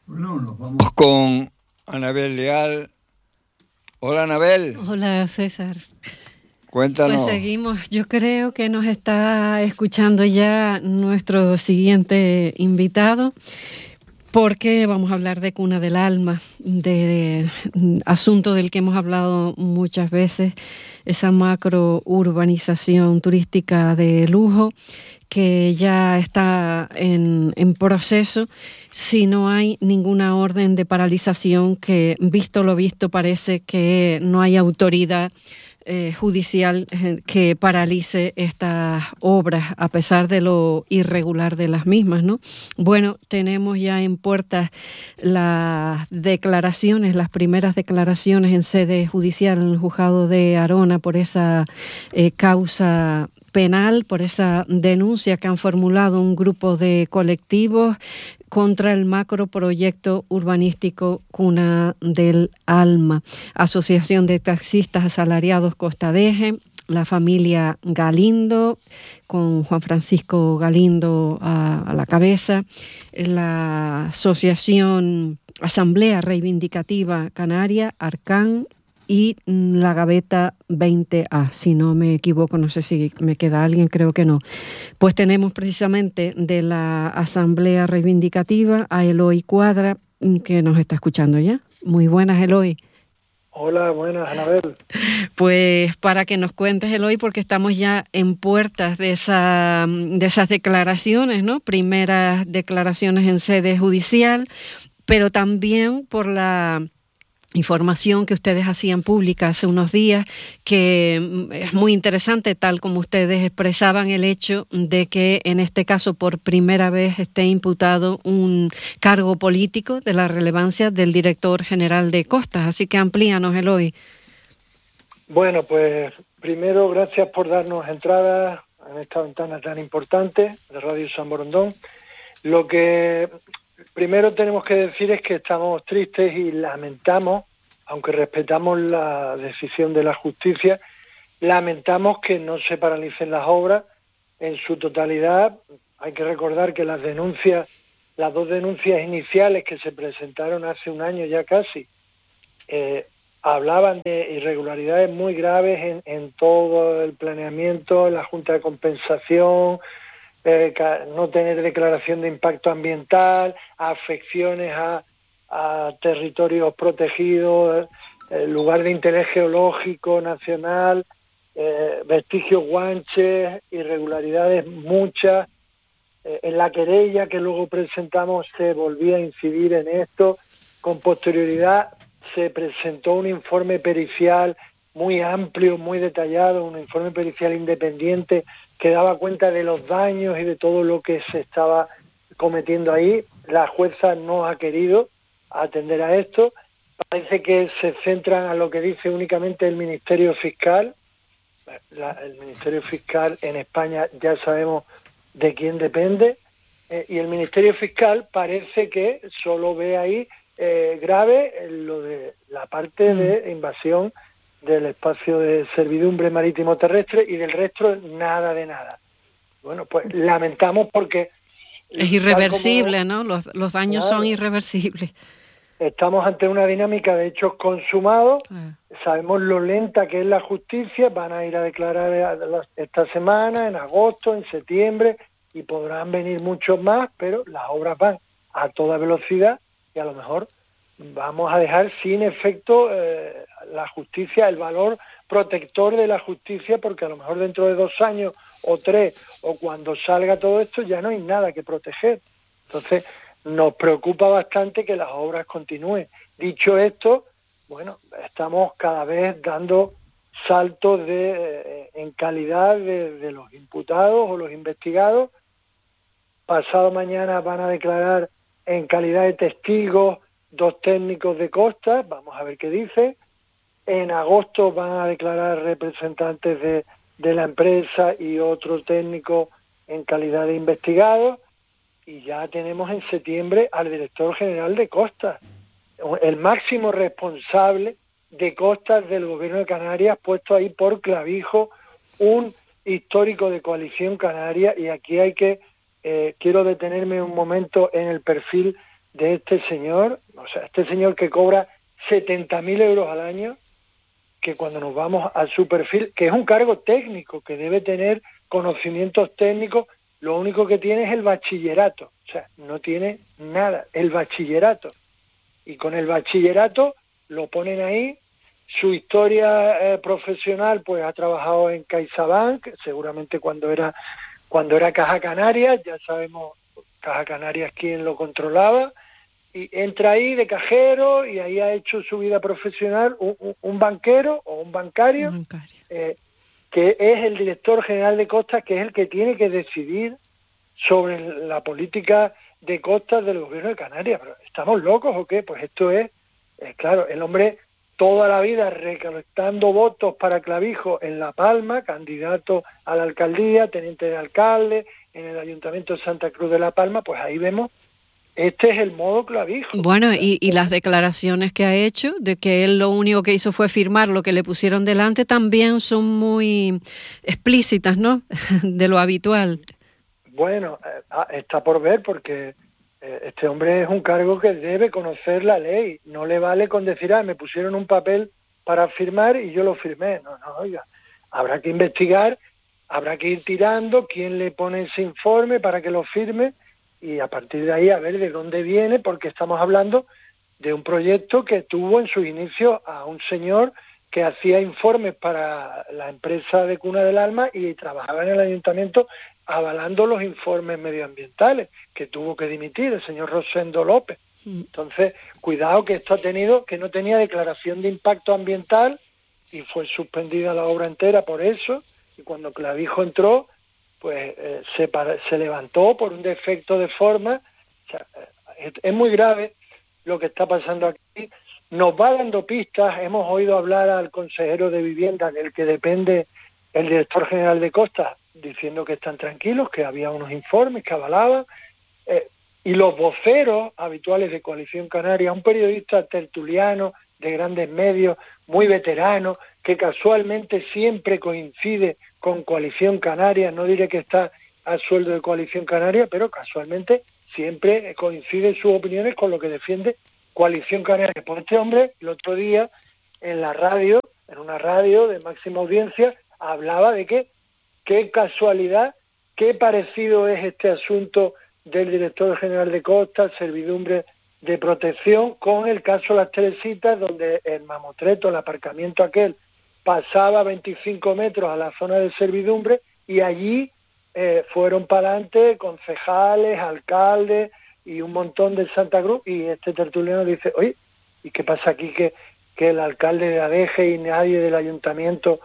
Bueno, nos vamos con Anabel Leal. Hola, Anabel. Hola, César. Cuéntanos. Pues seguimos. Yo creo que nos está escuchando ya nuestro siguiente invitado, porque vamos a hablar de Cuna del Alma, de asunto del que hemos hablado muchas veces, esa macro urbanización turística de lujo que ya está en proceso, si no hay ninguna orden de paralización, que visto lo visto parece que no hay autoridad judicial que paralice estas obras a pesar de lo irregular de las mismas, ¿no? Bueno, tenemos ya en puertas las declaraciones, las primeras declaraciones en sede judicial en el juzgado de Arona por esa causa penal, por esa denuncia que han formulado un grupo de colectivos contra el macroproyecto urbanístico Cuna del Alma. Asociación de Taxistas Asalariados Costa Deje, la familia Galindo, con Juan Francisco Galindo a la cabeza, la Asociación Asamblea Reivindicativa Canaria, Arcán, y la Gaveta 20A, si no me equivoco, no sé si me queda alguien, creo que no. Pues tenemos precisamente de la Asamblea Reivindicativa a Eloy Cuadra, que nos está escuchando ya. Muy buenas, Eloy. Hola, buenas, Anabel. Pues para que nos cuentes, Eloy, porque estamos ya en puertas de esas declaraciones, ¿no? Primeras declaraciones en sede judicial, pero también por la información que ustedes hacían pública hace unos días, que es muy interesante, tal como ustedes expresaban el hecho de que en este caso por primera vez esté imputado un cargo político de la relevancia del director general de Costas. Así que amplíanos, Eloy. Bueno, pues primero gracias por darnos entrada en esta ventana tan importante de Radio San Borondón. Lo que primero tenemos que decir es que estamos tristes y lamentamos, aunque respetamos la decisión de la justicia, lamentamos que no se paralicen las obras en su totalidad. Hay que recordar que las dos denuncias iniciales que se presentaron hace un año ya casi, hablaban de irregularidades muy graves en todo el planeamiento, en la Junta de Compensación, no tener declaración de impacto ambiental, afecciones a territorios protegidos, lugar de interés geológico nacional, vestigios guanches, irregularidades muchas. En la querella que luego presentamos se volvía a incidir en esto. Con posterioridad se presentó un informe pericial muy amplio, muy detallado, un informe pericial independiente que daba cuenta de los daños y de todo lo que se estaba cometiendo ahí. La jueza no ha querido atender a esto. Parece que se centran a lo que dice únicamente el Ministerio Fiscal. El Ministerio Fiscal en España ya sabemos de quién depende, y el Ministerio Fiscal parece que solo ve ahí grave lo de la parte de invasión del espacio de servidumbre marítimo terrestre, y del resto nada de nada. Bueno, pues lamentamos porque es irreversible, ¿no? Los daños son irreversibles. Estamos ante una dinámica de hechos consumados. Sabemos lo lenta que es la justicia. Van a ir a declarar esta semana, en agosto, en septiembre, y podrán venir muchos más, pero las obras van a toda velocidad y a lo mejor vamos a dejar sin efecto la justicia, el valor protector de la justicia, porque a lo mejor dentro de 2 años o 3, o cuando salga todo esto, ya no hay nada que proteger. Entonces, nos preocupa bastante que las obras continúen. Dicho esto, bueno, estamos cada vez dando saltos en calidad de los imputados o los investigados. Pasado mañana van a declarar en calidad de testigos 2 técnicos de Costas, vamos a ver qué dice. En agosto van a declarar representantes de la empresa y otro técnico en calidad de investigados. Y ya tenemos en septiembre al director general de Costas, el máximo responsable de Costas del gobierno de Canarias, puesto ahí por clavijo, un histórico de Coalición Canaria. Y aquí quiero detenerme un momento en el perfil de este señor, o sea, este señor que cobra 70.000 euros al año, que cuando nos vamos a su perfil, que es un cargo técnico, que debe tener conocimientos técnicos, lo único que tiene es el bachillerato, o sea, no tiene nada, el bachillerato. Y con el bachillerato lo ponen ahí. Su historia profesional, pues ha trabajado en CaixaBank, seguramente cuando era Caja Canarias, ya sabemos Caja Canarias quién lo controlaba, y entra ahí de cajero y ahí ha hecho su vida profesional un banquero o un bancario, que es el director general de Costas, que es el que tiene que decidir sobre la política de costas del gobierno de Canarias. ¿Pero estamos locos o qué? Pues esto es claro, el hombre toda la vida recolectando votos para Clavijo en La Palma, candidato a la alcaldía, teniente de alcalde, en el Ayuntamiento de Santa Cruz de La Palma, pues ahí vemos, este es el modo Clavijo. Bueno, y las declaraciones que ha hecho de que él lo único que hizo fue firmar lo que le pusieron delante también son muy explícitas, ¿no? De lo habitual. Bueno, está por ver porque este hombre es un cargo que debe conocer la ley. No le vale con decir, me pusieron un papel para firmar y yo lo firmé. No, oiga, habrá que investigar, habrá que ir tirando quién le pone ese informe para que lo firme y a partir de ahí a ver de dónde viene, porque estamos hablando de un proyecto que tuvo en su inicio a un señor que hacía informes para la empresa de Cuna del Alma y trabajaba en el ayuntamiento avalando los informes medioambientales, que tuvo que dimitir el señor Rosendo López. Entonces, cuidado que esto ha tenido, que no tenía declaración de impacto ambiental y fue suspendida la obra entera por eso, y cuando Clavijo entró, pues se levantó por un defecto de forma. O sea, es muy grave lo que está pasando aquí. Nos va dando pistas, hemos oído hablar al consejero de Vivienda, del que depende el director general de Costas, diciendo que están tranquilos, que había unos informes que avalaban, y los voceros habituales de Coalición Canaria, un periodista tertuliano de grandes medios, muy veterano, que casualmente siempre coincide con Coalición Canaria, no diré que está a sueldo de Coalición Canaria, pero casualmente siempre coinciden sus opiniones con lo que defiende Coalición Canaria. Pues este hombre, el otro día, en la radio, en una radio de máxima audiencia, hablaba de que qué casualidad, qué parecido es este asunto del director general de Costas, servidumbre de protección, con el caso Las Teresitas, donde el mamotreto, el aparcamiento aquel, pasaba 25 metros a la zona de servidumbre y allí fueron para adelante concejales, alcaldes y un montón de Santa Cruz, y este tertuliano dice, oye, ¿y qué pasa aquí que el alcalde de Adeje y nadie del ayuntamiento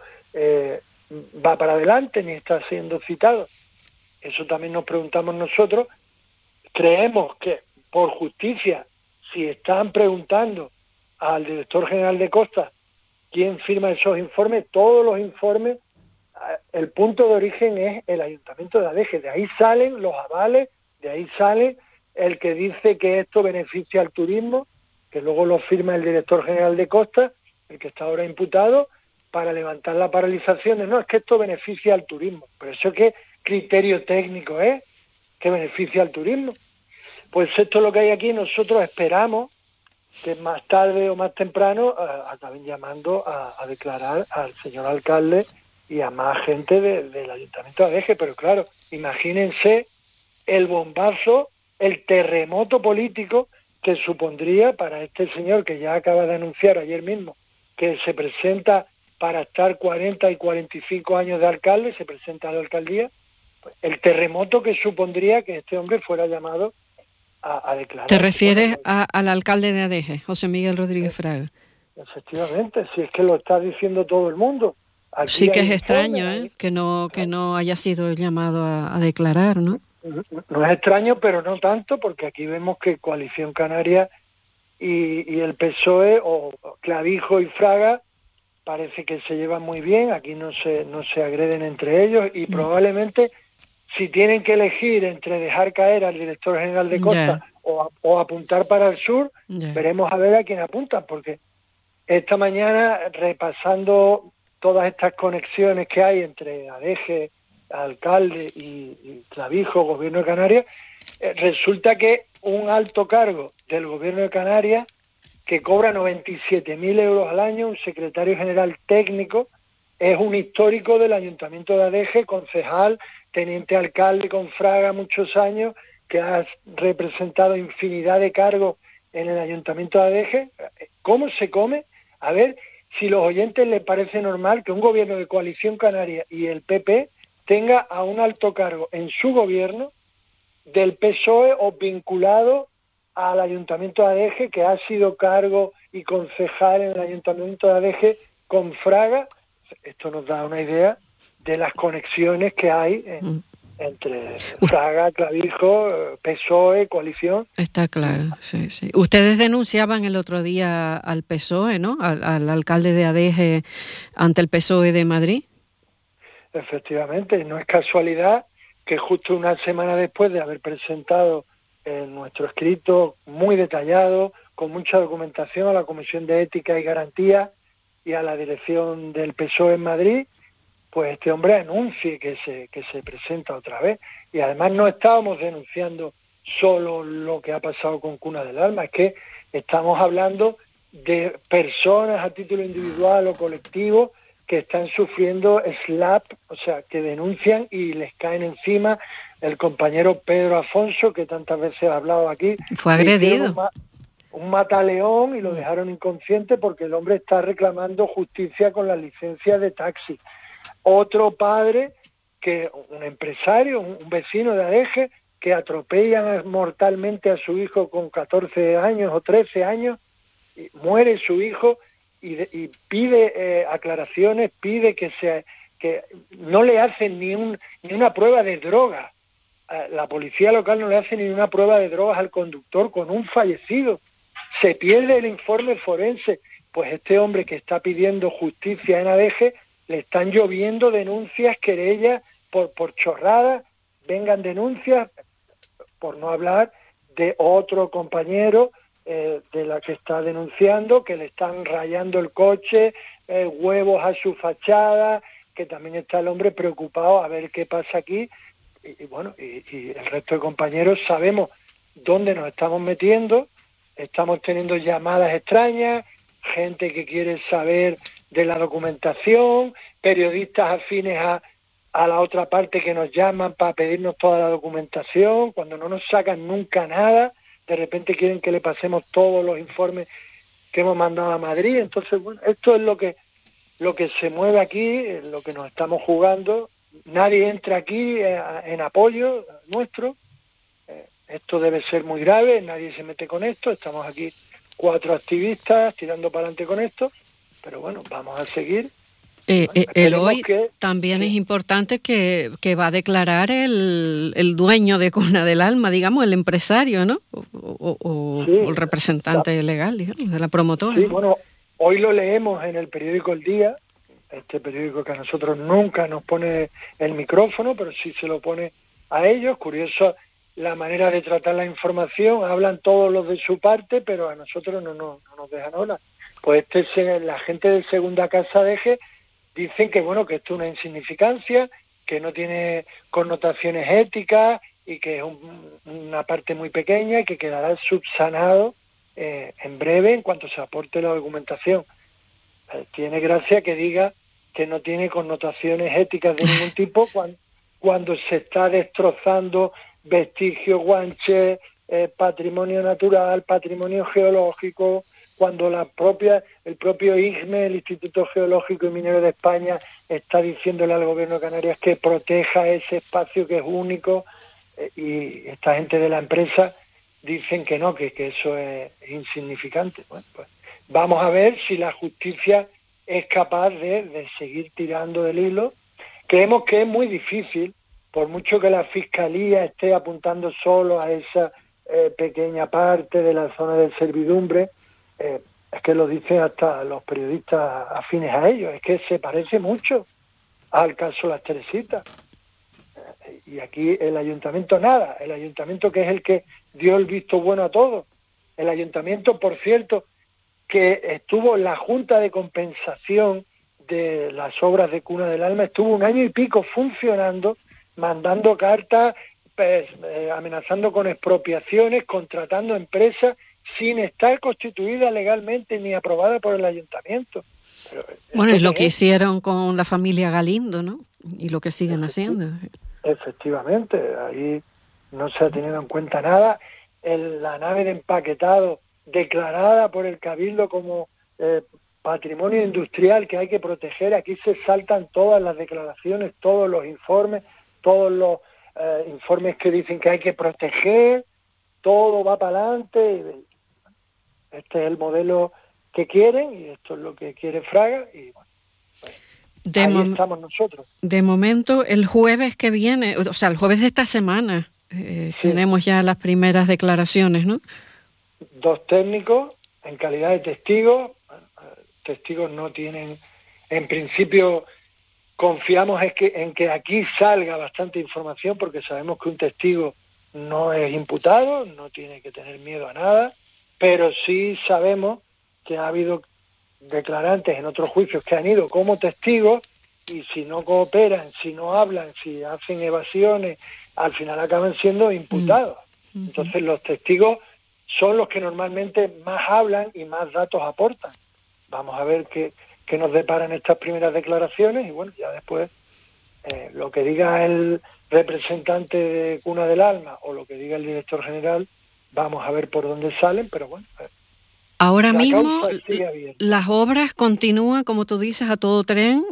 va para adelante ni está siendo citado? Eso también nos preguntamos nosotros. Creemos que por justicia, si están preguntando al director general de Costas quién firma esos informes, todos los informes, el punto de origen es el ayuntamiento de Adeje. De ahí salen los avales, de ahí sale el que dice que esto beneficia al turismo, que luego lo firma el director general de Costas, el que está ahora imputado, para levantar la paralización. No, es que esto beneficia al turismo. Pero eso qué criterio técnico es que beneficia al turismo. Pues esto es lo que hay aquí. Nosotros esperamos que más tarde o más temprano acaben llamando a declarar al señor alcalde y a más gente del ayuntamiento de Adeje. Pero claro, imagínense el bombazo, el terremoto político que supondría para este señor que ya acaba de anunciar ayer mismo que se presenta para estar 40 y 45 años de alcalde, se presenta a la alcaldía, pues el terremoto que supondría que este hombre fuera llamado a declarar. ¿Te refieres al alcalde de Adeje, José Miguel Rodríguez Fraga? Efectivamente, si es que lo está diciendo todo el mundo. Aquí sí que es extraño, que no haya sido llamado a declarar, ¿no? No es extraño, pero no tanto, porque aquí vemos que Coalición Canaria y el PSOE, o Clavijo y Fraga, parece que se llevan muy bien, aquí no se agreden entre ellos, y probablemente si tienen que elegir entre dejar caer al director general de Costas o apuntar para el sur, veremos a ver a quién apuntan, porque esta mañana, repasando todas estas conexiones que hay entre Adeje, alcalde, y Clavijo, gobierno de Canarias, resulta que un alto cargo del gobierno de Canarias que cobra 97.000 euros al año, un secretario general técnico, es un histórico del Ayuntamiento de Adeje, concejal, teniente alcalde con Fraga muchos años, que ha representado infinidad de cargos en el Ayuntamiento de Adeje. ¿Cómo se come? A ver si los oyentes les parece normal que un gobierno de coalición canaria y el PP tenga a un alto cargo en su gobierno del PSOE o vinculado al Ayuntamiento de Adeje, que ha sido cargo y concejal en el Ayuntamiento de Adeje con Fraga. Esto nos da una idea de las conexiones que hay entre Fraga, Clavijo, PSOE, coalición. Está claro, sí, sí. Ustedes denunciaban el otro día al PSOE, ¿no? Al alcalde de Adeje ante el PSOE de Madrid. Efectivamente, no es casualidad que justo una semana después de haber presentado nuestro escrito muy detallado, con mucha documentación a la Comisión de Ética y Garantía y a la dirección del PSOE en Madrid, pues este hombre anuncie que se presenta otra vez. Y además no estábamos denunciando solo lo que ha pasado con Cuna del Alma, es que estamos hablando de personas a título individual o colectivo que están sufriendo slap, o sea, que denuncian y les caen encima. El compañero Pedro Afonso, que tantas veces ha hablado aquí, fue agredido. Un mataleón y lo dejaron inconsciente porque el hombre está reclamando justicia con las licencias de taxi. Otro padre, un empresario, un vecino de Adeje, que atropellan mortalmente a su hijo con 14 años o 13 años, y muere su hijo y pide aclaraciones, pide que no le hacen ni una prueba de droga. La policía local no le hace ni una prueba de drogas al conductor con un fallecido. Se pierde el informe forense. Pues este hombre que está pidiendo justicia en Adeje, le están lloviendo denuncias, querellas por chorradas, vengan denuncias, por no hablar de otro compañero de la que está denunciando, que le están rayando el coche, huevos a su fachada, que también está el hombre preocupado a ver qué pasa aquí. Y bueno, y el resto de compañeros sabemos dónde nos estamos metiendo, estamos teniendo llamadas extrañas, gente que quiere saber de la documentación, periodistas afines a la otra parte que nos llaman para pedirnos toda la documentación, cuando no nos sacan nunca nada, de repente quieren que le pasemos todos los informes que hemos mandado a Madrid. Entonces, bueno, esto es lo que se mueve aquí, lo que nos estamos jugando. Nadie entra aquí en apoyo nuestro. Esto debe ser muy grave, nadie se mete con esto. Estamos aquí 4 activistas tirando para adelante con esto, pero bueno, vamos a seguir. El hoy también es importante que va a declarar el dueño de Cuna del Alma, digamos, el empresario, ¿no? O el representante legal, digamos, de la promotora. Sí, ¿no? Bueno, hoy lo leemos en el periódico El Día, este periódico que a nosotros nunca nos pone el micrófono, pero sí se lo pone a ellos. Curioso la manera de tratar la información, hablan todos los de su parte, pero a nosotros no nos dejan hablar. Pues la gente de Segunda Casa de Eje dicen que bueno, que esto es una insignificancia, que no tiene connotaciones éticas y que es una parte muy pequeña y que quedará subsanado en breve en cuanto se aporte la documentación. Tiene gracia que diga que no tiene connotaciones éticas de ningún tipo cuando se está destrozando vestigios, guanches, patrimonio natural, patrimonio geológico, cuando el propio IGME, el Instituto Geológico y Minero de España, está diciéndole al gobierno de Canarias que proteja ese espacio que es único, y esta gente de la empresa dicen que no, que eso es insignificante. Bueno, pues vamos a ver si la justicia es capaz de seguir tirando del hilo. Creemos que es muy difícil, por mucho que la Fiscalía esté apuntando solo a esa pequeña parte de la zona de servidumbre. Es que lo dicen hasta los periodistas afines a ellos, es que se parece mucho al caso Las Teresitas. Y aquí el ayuntamiento nada, el ayuntamiento que es el que dio el visto bueno a todo. El ayuntamiento, por cierto, que estuvo en la Junta de Compensación de las obras de Cuna del Alma, estuvo 1 año y pico funcionando, mandando cartas, amenazando con expropiaciones, contratando empresas sin estar constituida legalmente ni aprobada por el ayuntamiento. Pero, bueno, es lo que hicieron con la familia Galindo, ¿no? Y lo que siguen haciendo. Efectivamente, ahí no se ha tenido en cuenta nada. La nave de empaquetado declarada por el Cabildo como patrimonio industrial que hay que proteger, aquí se saltan todas las declaraciones, todos los informes, todos los informes que dicen que hay que proteger, todo va para adelante. Este es el modelo que quieren y esto es lo que quiere Fraga y bueno, ahí estamos nosotros. De momento, el jueves que viene, o sea, el jueves de esta semana, sí, tenemos ya las primeras declaraciones, ¿no? 2 técnicos en calidad de testigos. Testigos no tienen, en principio confiamos en que aquí salga bastante información porque sabemos que un testigo no es imputado, no tiene que tener miedo a nada, pero sí sabemos que ha habido declarantes en otros juicios que han ido como testigos y si no cooperan, si no hablan, si hacen evasiones, al final acaban siendo imputados. Entonces los testigos son los que normalmente más hablan y más datos aportan. Vamos a ver qué nos deparan estas primeras declaraciones y bueno, ya después lo que diga el representante de Cuna del Alma o lo que diga el director general, vamos a ver por dónde salen, pero bueno. Ahora mismo las obras continúan, como tú dices, a todo tren.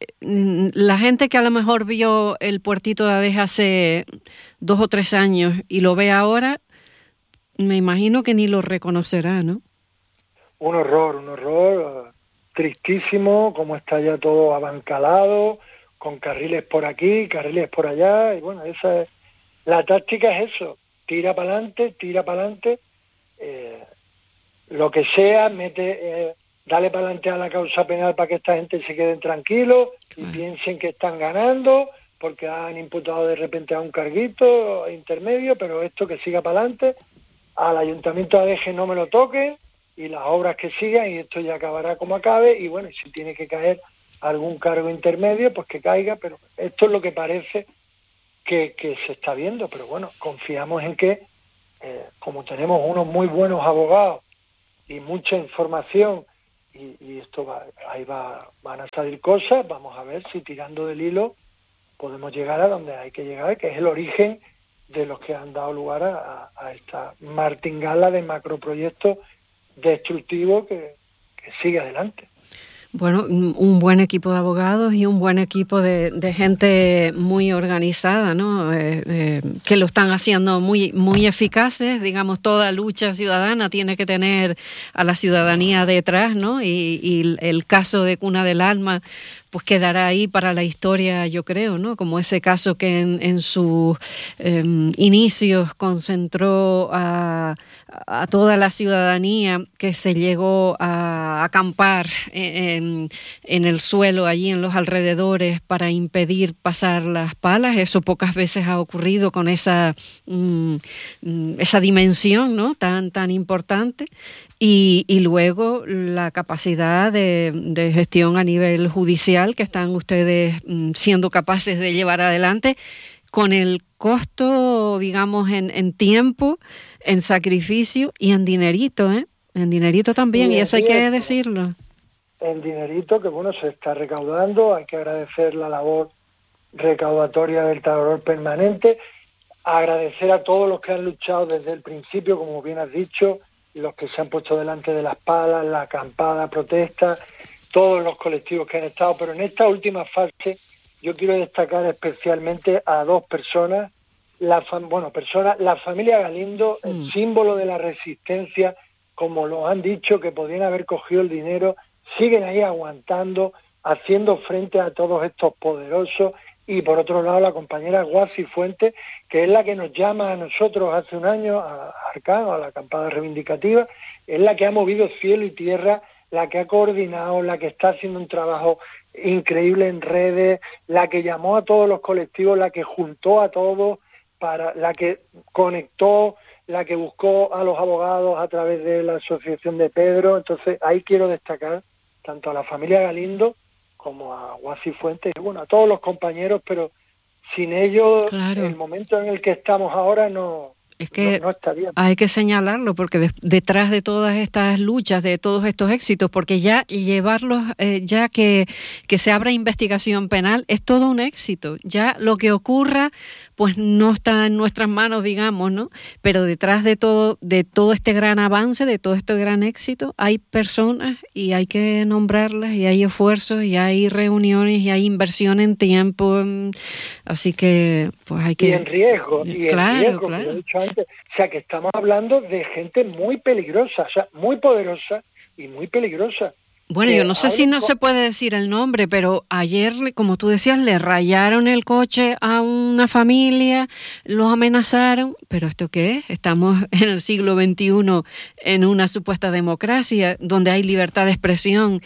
La gente que a lo mejor vio el puertito de Adeje hace 2 o 3 años y lo ve ahora, me imagino que ni lo reconocerá, ¿no? Un horror tristísimo, como está ya todo abancalado, con carriles por aquí, carriles por allá, y bueno, la táctica es eso, tira para adelante, lo que sea, dale para adelante a la causa penal para que esta gente se queden tranquilos y piensen que están ganando, porque han imputado de repente a un carguito intermedio, pero esto que siga para adelante, al Ayuntamiento de Adeje no me lo toquen, y las obras que sigan, y esto ya acabará como acabe, y bueno, si tiene que caer algún cargo intermedio, pues que caiga, pero esto es lo que parece que se está viendo, pero bueno, confiamos en que, como tenemos unos muy buenos abogados y mucha información, y esto van a salir cosas, vamos a ver si tirando del hilo podemos llegar a donde hay que llegar, que es el origen de los que han dado lugar a esta martingala de macroproyectos destructivo que sigue adelante. Bueno, un buen equipo de abogados y un buen equipo de gente muy organizada, ¿no? Que lo están haciendo muy, muy eficaces. Digamos, toda lucha ciudadana tiene que tener a la ciudadanía detrás, ¿no? Y el caso de Cuna del Alma pues quedará ahí para la historia, yo creo, ¿no? Como ese caso que en sus inicios concentró a toda la ciudadanía que se llegó a acampar en el suelo, allí en los alrededores, para impedir pasar las palas. Eso pocas veces ha ocurrido con esa dimensión, ¿no? tan importante. Y luego la capacidad de gestión a nivel judicial que están ustedes siendo capaces de llevar adelante, con el costo, digamos, en tiempo, en sacrificio y en dinerito, ¿eh? En dinerito también, y eso hay que decirlo. En dinerito, que bueno, se está recaudando, hay que agradecer la labor recaudatoria del Trabajador Permanente, agradecer a todos los que han luchado desde el principio, como bien has dicho, los que se han puesto delante de las palas, la acampada, protesta, todos los colectivos que han estado, pero en esta última fase yo quiero destacar especialmente a 2 personas, la familia Galindo, el símbolo de la resistencia, como lo han dicho, que podían haber cogido el dinero, siguen ahí aguantando, haciendo frente a todos estos poderosos, y por otro lado la compañera Guasi Fuentes, que es la que nos llama a nosotros hace un año, a Arcano, a la acampada reivindicativa, es la que ha movido cielo y tierra, la que ha coordinado, la que está haciendo un trabajo increíble en redes, la que llamó a todos los colectivos, la que juntó a todos, la que conectó, la que buscó a los abogados a través de la asociación de Pedro. Entonces ahí quiero destacar tanto a la familia Galindo como a Guasi Fuentes, y bueno, a todos los compañeros, pero sin ellos, claro, el momento en el que estamos ahora no está bien. Hay que señalarlo porque detrás de todas estas luchas, de todos estos éxitos, porque ya llevarlos, ya que se abra investigación penal es todo un éxito. Ya lo que ocurra, pues no está en nuestras manos, digamos, ¿no? Pero detrás de todo este gran avance, de todo este gran éxito, hay personas y hay que nombrarlas y hay esfuerzos y hay reuniones y hay inversión en tiempo. Así que, pues hay que... Y en riesgo, claro. como he dicho antes. O sea, que estamos hablando de gente muy peligrosa, o sea, muy poderosa y muy peligrosa. Bueno, yo no sé si no se puede decir el nombre, pero ayer, como tú decías, le rayaron el coche a una familia, los amenazaron, pero ¿esto qué es? Estamos en el siglo XXI, en una supuesta democracia, donde hay libertad de expresión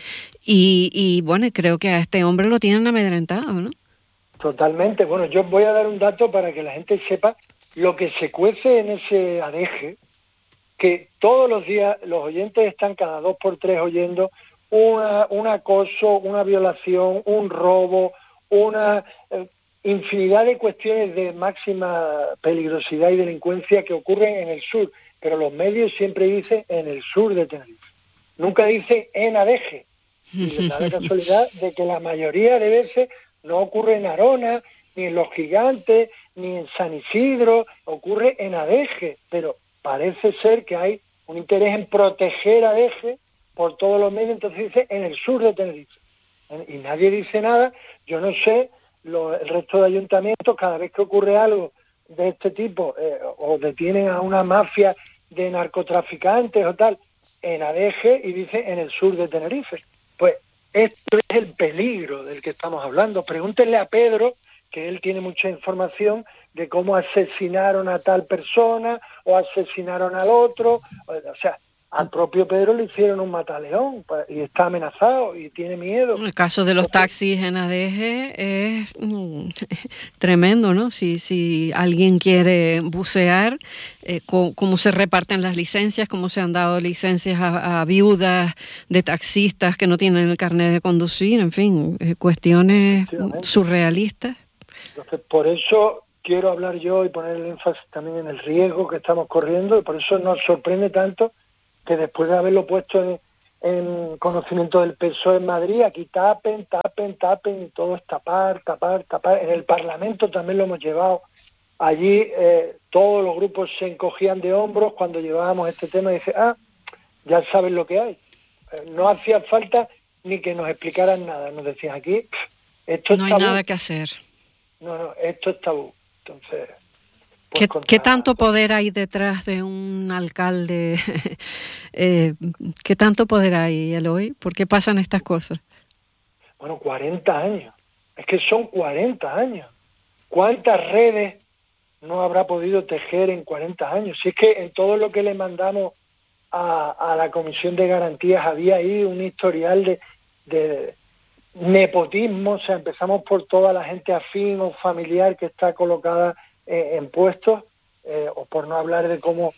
y bueno, creo que a este hombre lo tienen amedrentado, ¿no? Totalmente. Bueno, yo voy a dar un dato para que la gente sepa lo que se cuece en ese adeje, que todos los días los oyentes están cada 2 por 3 oyendo un acoso, una violación, un robo, una infinidad de cuestiones de máxima peligrosidad y delincuencia que ocurren en el sur, pero los medios siempre dicen en el sur de Tenerife. Nunca dicen en Adeje. Y les da la casualidad de que la mayoría de veces no ocurre en Arona, ni en Los Gigantes, ni en San Isidro, ocurre en Adeje, pero parece ser que hay un interés en proteger Adeje por todos los medios, entonces dice en el sur de Tenerife. Y nadie dice nada. Yo no sé, el resto de ayuntamientos, cada vez que ocurre algo de este tipo, o detienen a una mafia de narcotraficantes o tal, en Adeje y dice en el sur de Tenerife. Pues esto es el peligro del que estamos hablando. Pregúntenle a Pedro, que él tiene mucha información de cómo asesinaron a tal persona o asesinaron al otro. O sea, al propio Pedro le hicieron un mataleón y está amenazado y tiene miedo. El caso de los taxis en Adeje es tremendo, ¿no? Si alguien quiere bucear, cómo se reparten las licencias, cómo se han dado licencias a viudas de taxistas que no tienen el carnet de conducir, en fin, cuestiones surrealistas. Entonces, por eso quiero hablar yo y poner el énfasis también en el riesgo que estamos corriendo, y por eso nos sorprende tanto que después de haberlo puesto en conocimiento del PSOE en Madrid, aquí tapen, y todo es tapar. En el Parlamento también lo hemos llevado. Allí todos los grupos se encogían de hombros cuando llevábamos este tema y dicen, ya saben lo que hay. No hacía falta ni que nos explicaran nada. Nos decían aquí, esto es tabú. No hay nada que hacer. No, esto es tabú. Entonces... ¿Qué tanto poder hay detrás de un alcalde? ¿Qué tanto poder hay, Eloy? ¿Por qué pasan estas cosas? Bueno, 40 años. Es que son 40 años. ¿Cuántas redes no habrá podido tejer en 40 años? Si es que en todo lo que le mandamos a la Comisión de Garantías había ahí un historial de nepotismo. O sea, empezamos por toda la gente afín o familiar que está colocada en puestos, o por no hablar de cómo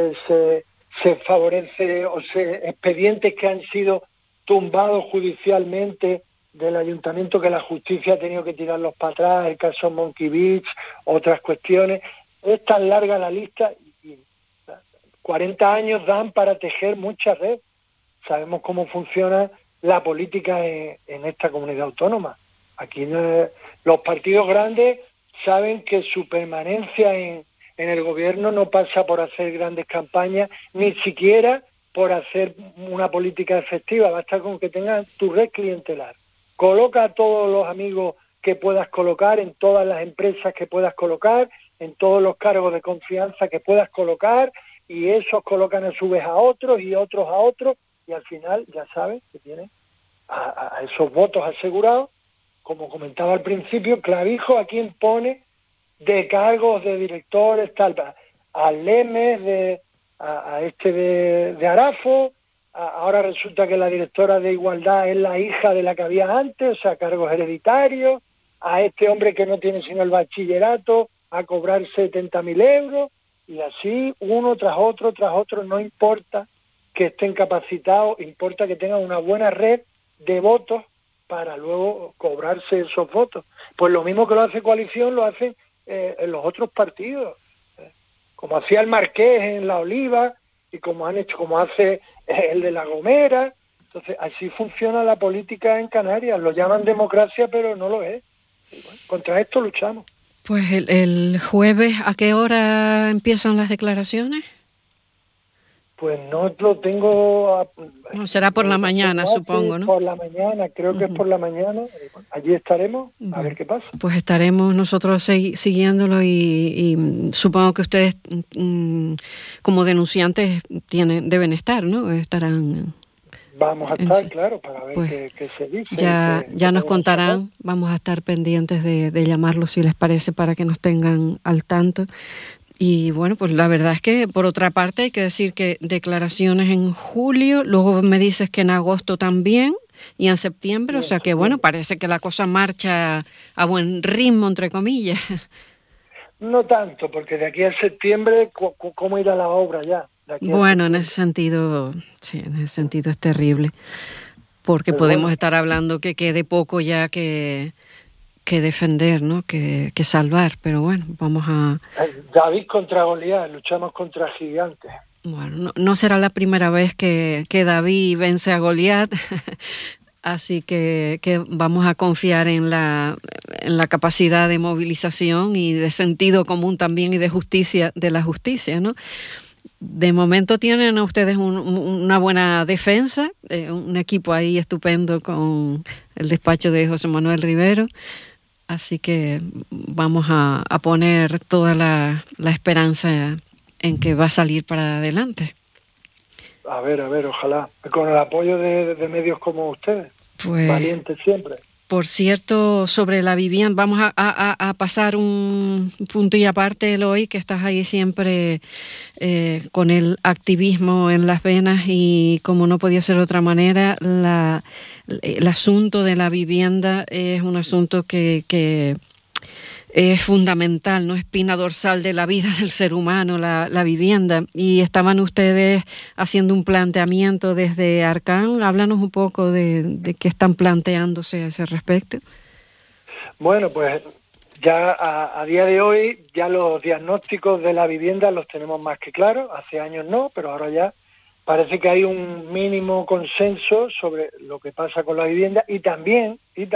se favorece expedientes que han sido tumbados judicialmente del ayuntamiento, que la justicia ha tenido que tirarlos para atrás, el caso Monkey Beach, otras cuestiones. Es tan larga la lista y 40 años dan para tejer mucha red. Sabemos cómo funciona la política en esta comunidad autónoma. Aquí los partidos grandes saben que su permanencia en el gobierno no pasa por hacer grandes campañas, ni siquiera por hacer una política efectiva. Basta con que tengan tu red clientelar. Coloca a todos los amigos que puedas colocar, en todas las empresas que puedas colocar, en todos los cargos de confianza que puedas colocar, y esos colocan a su vez a otros y otros a otros, y al final ya sabes que tienen a esos votos asegurados. Como comentaba al principio, clavijo a quien pone de cargos de directores, tal, al Lemes, a este de Arafo, ahora resulta que la directora de Igualdad es la hija de la que había antes, o sea, cargos hereditarios, a este hombre que no tiene sino el bachillerato, a cobrar 70.000 euros, y así uno tras otro, no importa que estén capacitados, importa que tengan una buena red de votos para luego cobrarse esos votos. Pues lo mismo que lo hace Coalición, lo hacen en los otros partidos, como hacía el Marqués en La Oliva y como hace el de La Gomera. Entonces, así funciona la política en Canarias. Lo llaman democracia, pero no lo es. Y bueno, contra esto luchamos. Pues el jueves, ¿a qué hora empiezan las declaraciones? Pues no lo tengo... No, será por la mañana, supongo, ¿no? Por la mañana, creo que es por la mañana. Bueno, allí estaremos, a ver qué pasa. Pues estaremos nosotros siguiéndolo y supongo que ustedes, como denunciantes, deben estar, ¿no? Estarán... Vamos a estar, claro, para ver pues, qué se dice. Ya nos contarán, vamos a estar pendientes de llamarlos, si les parece, para que nos tengan al tanto. Y bueno, pues la verdad es que por otra parte hay que decir que declaraciones en julio, luego me dices que en agosto también y en septiembre, o sea que bueno, parece que la cosa marcha a buen ritmo, entre comillas. No tanto, porque de aquí a septiembre, ¿cómo irá la obra ya? Bueno, en ese sentido, sí, en ese sentido es terrible, porque podemos estar hablando que quede poco ya que defender, ¿no? Que salvar, pero bueno, vamos a... David contra Goliat, luchamos contra gigantes. Bueno, no será la primera vez que David vence a Goliat, así que vamos a confiar en la capacidad de movilización y de sentido común también y de justicia, de la justicia, ¿no? De momento tienen ustedes una buena defensa, un equipo ahí estupendo con el despacho de José Manuel Rivero. Así que vamos a poner toda la esperanza en que va a salir para adelante. A ver, ojalá. Con el apoyo de medios como ustedes. Pues, valientes siempre. Por cierto, sobre la vivienda, vamos a pasar un punto y aparte, Eloy, que estás ahí siempre con el activismo en las venas y como no podía ser de otra manera, el asunto de la vivienda es un asunto que es fundamental, ¿no? Espina dorsal de la vida del ser humano, la vivienda. Y estaban ustedes haciendo un planteamiento desde Arcán. Háblanos un poco de qué están planteándose a ese respecto. Bueno, pues ya a día de hoy ya los diagnósticos de la vivienda los tenemos más que claros. Hace años no, pero ahora ya parece que hay un mínimo consenso sobre lo que pasa con la vivienda y también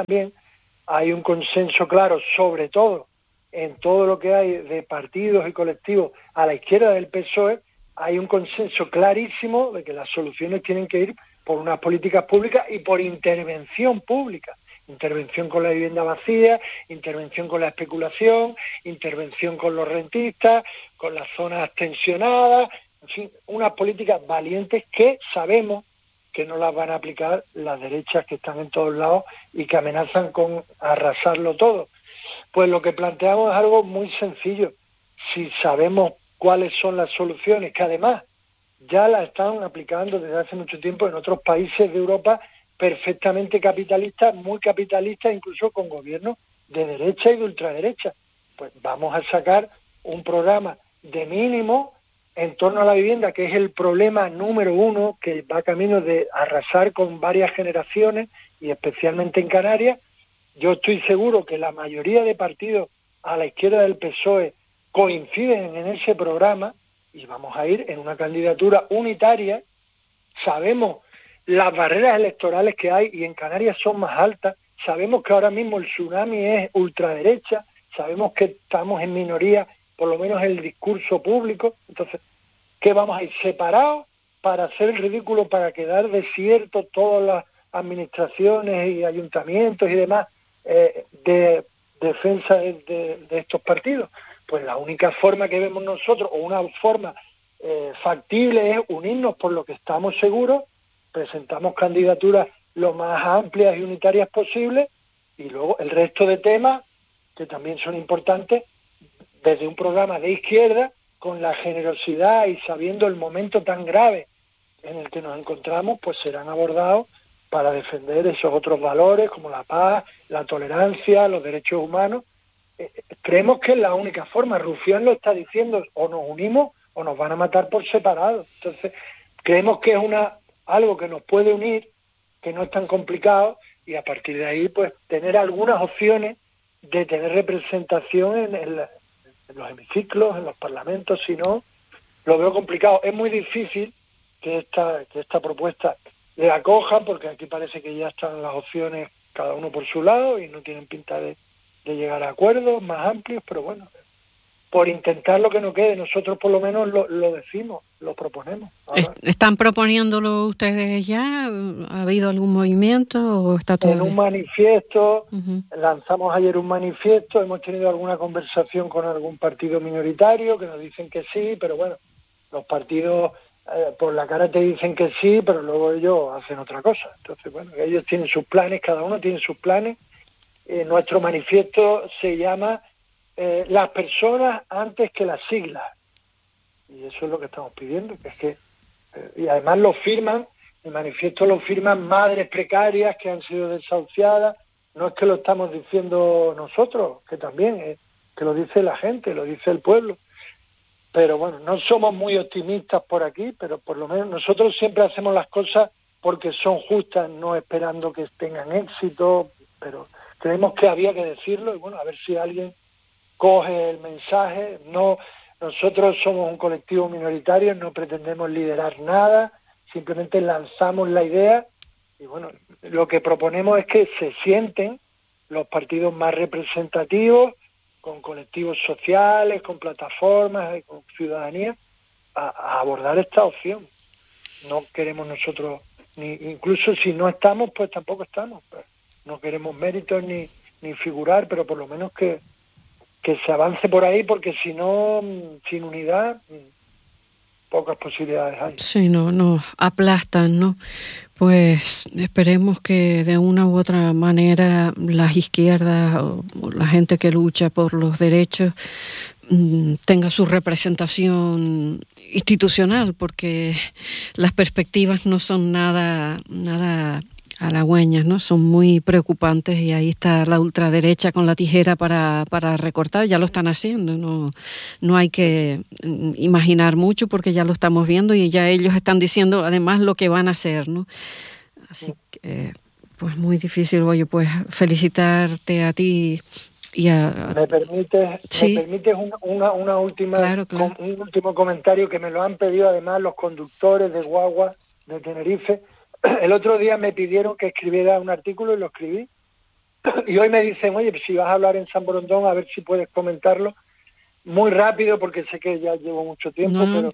hay un consenso claro, sobre todo en todo lo que hay de partidos y colectivos a la izquierda del PSOE, hay un consenso clarísimo de que las soluciones tienen que ir por unas políticas públicas y por intervención pública. Intervención con la vivienda vacía, intervención con la especulación, intervención con los rentistas, con las zonas tensionadas, en fin, unas políticas valientes que sabemos que no las van a aplicar las derechas que están en todos lados y que amenazan con arrasarlo todo. Pues lo que planteamos es algo muy sencillo. Si sabemos cuáles son las soluciones, que además ya las están aplicando desde hace mucho tiempo en otros países de Europa perfectamente capitalistas, muy capitalistas, incluso con gobiernos de derecha y de ultraderecha. Pues vamos a sacar un programa de mínimo en torno a la vivienda, que es el problema número uno, que va camino de arrasar con varias generaciones, y especialmente en Canarias. Yo estoy seguro que la mayoría de partidos a la izquierda del PSOE coinciden en ese programa, y vamos a ir en una candidatura unitaria. Sabemos las barreras electorales que hay, y en Canarias son más altas. Sabemos que ahora mismo el tsunami es ultraderecha, sabemos que estamos en minoría, por lo menos en el discurso público. Entonces, ¿qué vamos a ir separados para hacer el ridículo, para quedar desiertos todas las administraciones y ayuntamientos y demás de defensa de estos partidos? Pues la única forma que vemos nosotros, o una forma factible, es unirnos por lo que estamos seguros, presentamos candidaturas lo más amplias y unitarias posibles, y luego el resto de temas, que también son importantes, desde un programa de izquierda, con la generosidad y sabiendo el momento tan grave en el que nos encontramos, pues serán abordados para defender esos otros valores como la paz, la tolerancia, los derechos humanos. Creemos que es la única forma. Rufián lo está diciendo, o nos unimos o nos van a matar por separado. Entonces, creemos que es algo que nos puede unir, que no es tan complicado, y a partir de ahí pues tener algunas opciones de tener representación en los hemiciclos, en los parlamentos. Si no, lo veo complicado. Es muy difícil que esta propuesta le acojan, porque aquí parece que ya están las opciones cada uno por su lado y no tienen pinta de llegar a acuerdos más amplios, pero bueno, por intentar lo que no quede, nosotros por lo menos lo decimos, lo proponemos. Ahora, ¿están proponiéndolo ustedes ya? ¿Ha habido algún movimiento o está todo en un manifiesto, lanzamos ayer un manifiesto, hemos tenido alguna conversación con algún partido minoritario que nos dicen que sí, pero bueno, los partidos por la cara te dicen que sí, pero luego ellos hacen otra cosa. Entonces, bueno, ellos tienen sus planes, cada uno tiene sus planes. Nuestro manifiesto se llama las personas antes que las siglas. Y eso es lo que estamos pidiendo, que es que, y además lo firman, el manifiesto lo firman madres precarias que han sido desahuciadas. No es que lo estamos diciendo nosotros, que también, que lo dice la gente, lo dice el pueblo. Pero bueno, no somos muy optimistas por aquí, pero por lo menos nosotros siempre hacemos las cosas porque son justas, no esperando que tengan éxito, pero creemos que había que decirlo y bueno, a ver si alguien coge el mensaje. No, nosotros somos un colectivo minoritario, no pretendemos liderar nada, simplemente lanzamos la idea y bueno, lo que proponemos es que se sienten los partidos más representativos, con colectivos sociales, con plataformas, con ciudadanía, a abordar esta opción. No queremos nosotros, incluso si no estamos, pues tampoco estamos. Pues no queremos méritos ni figurar, pero por lo menos que se avance por ahí, porque si no, sin unidad, pocas posibilidades hay. Sí, no aplastan, ¿no? Pues esperemos que de una u otra manera las izquierdas o la gente que lucha por los derechos tenga su representación institucional, porque las perspectivas no son nada halagüeñas, ¿no? Son muy preocupantes y ahí está la ultraderecha con la tijera para recortar. Ya lo están haciendo, no hay que imaginar mucho porque ya lo estamos viendo y ya ellos están diciendo además lo que van a hacer, ¿no? Así que pues muy difícil. Oye, pues felicitarte a ti y a... ¿Me permites una última, claro. Un último comentario que me lo han pedido además los conductores de guagua de Tenerife? El otro día me pidieron que escribiera un artículo y lo escribí. Y hoy me dicen, oye, si vas a hablar en San Borondón, a ver si puedes comentarlo. Muy rápido, porque sé que ya llevo mucho tiempo, pero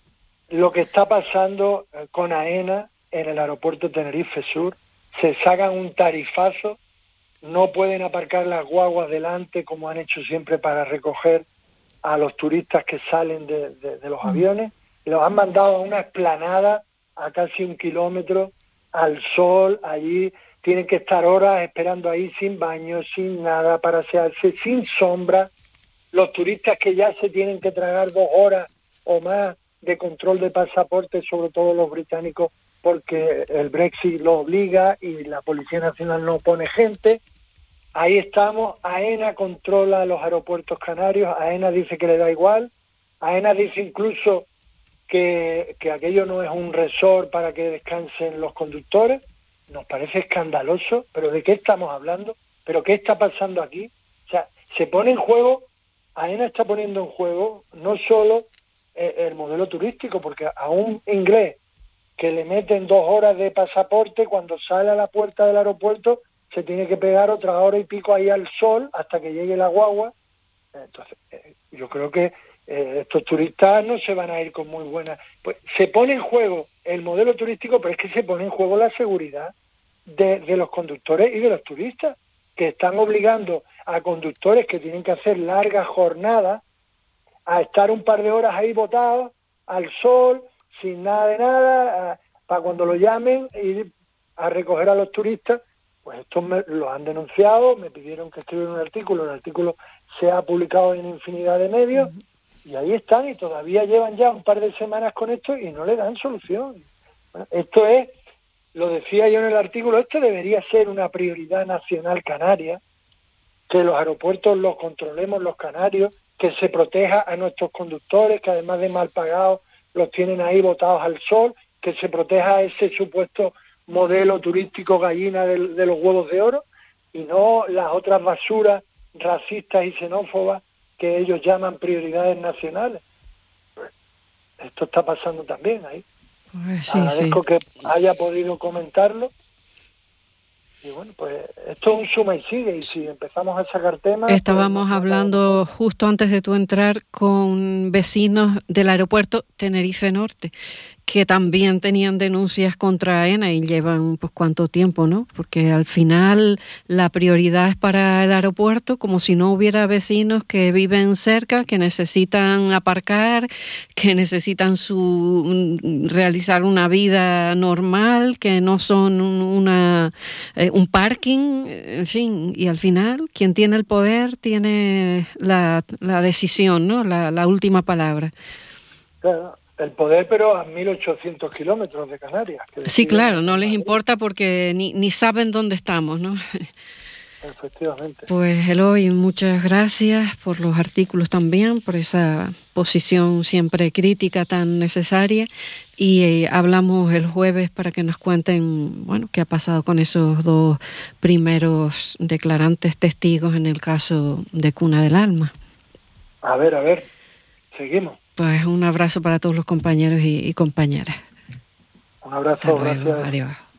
lo que está pasando con AENA en el aeropuerto Tenerife Sur, se sacan un tarifazo, no pueden aparcar las guaguas delante como han hecho siempre para recoger a los turistas que salen de los aviones, y los han mandado a una explanada a casi 1 kilómetro, al sol, allí tienen que estar horas esperando ahí sin baño, sin nada, para asearse, sin sombra. Los turistas que ya se tienen que tragar 2 horas o más de control de pasaporte, sobre todo los británicos, porque el Brexit lo obliga y la Policía Nacional no pone gente. Ahí estamos. AENA controla los aeropuertos canarios, AENA dice que le da igual, AENA dice incluso que aquello no es un resort para que descansen los conductores. Nos parece escandaloso, pero ¿de qué estamos hablando? ¿Pero qué está pasando aquí? O sea, se pone en juego, AENA está poniendo en juego no solo el modelo turístico, porque a un inglés que le meten 2 horas de pasaporte, cuando sale a la puerta del aeropuerto se tiene que pegar otra hora y pico ahí al sol hasta que llegue la guagua. Entonces, yo creo que estos turistas no se van a ir con muy buena... Pues se pone en juego el modelo turístico, pero es que se pone en juego la seguridad de los conductores y de los turistas, que están obligando a conductores que tienen que hacer largas jornadas a estar un par de horas ahí botados al sol, sin nada de nada, para cuando lo llamen ir a recoger a los turistas. Pues estos lo han denunciado, me pidieron que escribiera un artículo, el artículo se ha publicado en infinidad de medios, y ahí están, y todavía llevan ya un par de semanas con esto y no le dan solución. Bueno, esto es, lo decía yo en el artículo, esto debería ser una prioridad nacional canaria, que los aeropuertos los controlemos los canarios, que se proteja a nuestros conductores, que además de mal pagados los tienen ahí botados al sol, que se proteja a ese supuesto modelo turístico gallina de los huevos de oro, y no las otras basuras racistas y xenófobas que ellos llaman prioridades nacionales. Pues, esto está pasando también ahí. Pues sí, agradezco que haya podido comentarlo. Y bueno, pues esto es un suma y sigue, y si empezamos a sacar temas... Estábamos pues, hablando justo antes de tú entrar con vecinos del aeropuerto Tenerife Norte, que también tenían denuncias contra AENA y llevan pues cuánto tiempo, ¿no? Porque al final la prioridad es para el aeropuerto, como si no hubiera vecinos que viven cerca, que necesitan aparcar, que necesitan realizar una vida normal, que no son un parking, en fin, y al final quien tiene el poder tiene la decisión, ¿no? La última palabra. Claro. El poder, pero a 1.800 kilómetros de Canarias. Sí, claro, no les importa porque ni saben dónde estamos, ¿no? Efectivamente. Pues Eloy, muchas gracias por los artículos también, por esa posición siempre crítica tan necesaria, y hablamos el jueves para que nos cuenten, bueno, qué ha pasado con esos dos primeros declarantes testigos en el caso de Cuna del Alma. A ver, seguimos. Pues un abrazo para todos los compañeros y compañeras. Un abrazo, Hasta luego, gracias. Adiós.